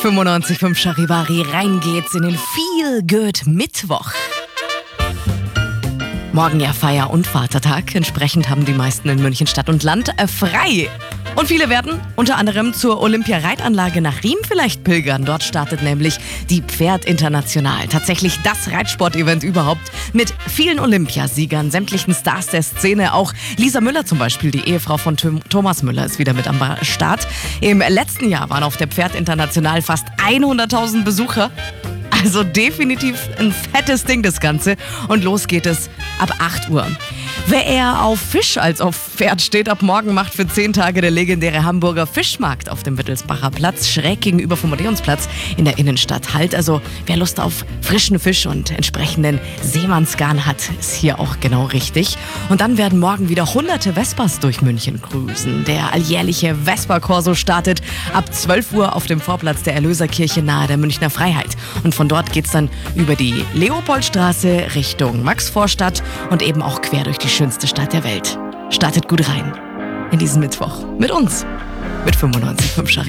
95.5 Charivari, rein geht's in den Feel Good Mittwoch. Morgen ja Feier- und Vatertag. Entsprechend haben die meisten in München Stadt und Land frei. Und viele werden unter anderem zur Olympia-Reitanlage nach Riem vielleicht pilgern. Dort startet nämlich die Pferd International. Tatsächlich das Reitsportevent überhaupt mit vielen Olympiasiegern, sämtlichen Stars der Szene. Auch Lisa Müller zum Beispiel, die Ehefrau von Thomas Müller, ist wieder mit am Start. Im letzten Jahr waren auf der Pferd International fast 100.000 Besucher. Also definitiv ein fettes Ding, das Ganze. Und los geht es ab 8 Uhr. Wer eher auf Fisch als auf Pferd steht, ab morgen macht für 10 Tage der legendäre Hamburger Fischmarkt auf dem Wittelsbacher Platz, schräg gegenüber vom Odeonsplatz in der Innenstadt Halt. Also wer Lust auf frischen Fisch und entsprechenden Seemannsgarn hat, ist hier auch genau richtig. Und dann werden morgen wieder hunderte Vespas durch München cruisen. Der alljährliche Vespa-Corso startet ab 12 Uhr auf dem Vorplatz der Erlöserkirche nahe der Münchner Freiheit. Und von dort geht's dann über die Leopoldstraße Richtung Maxvorstadt und eben auch quer durch die schönste Stadt der Welt. Startet gut rein in diesen Mittwoch mit uns, mit 95.5 Charivari.